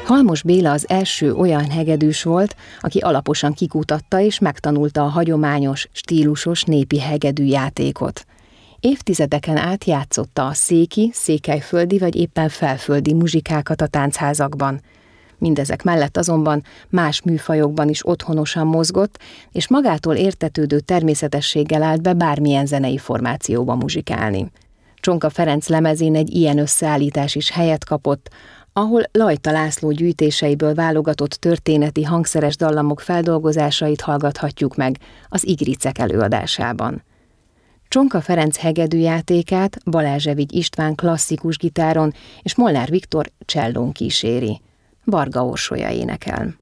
Halmos Béla az első olyan hegedűs volt, aki alaposan kikutatta és megtanulta a hagyományos, stílusos népi hegedűjátékot. Évtizedeken át játszotta a széki, székelyföldi vagy éppen felföldi muzsikákat a táncházakban. Mindezek mellett azonban más műfajokban is otthonosan mozgott, és magától értetődő természetességgel állt be bármilyen zenei formációba muzsikálni. Csonka Ferenc lemezén egy ilyen összeállítás is helyet kapott, ahol Lajta László gyűjtéseiből válogatott történeti hangszeres dallamok feldolgozásait hallgathatjuk meg az Igricek előadásában. Csonka Ferenc hegedűjátékát Balázsevigy István klasszikus gitáron és Molnár Viktor csellón kíséri. Varga Orsolya énekel.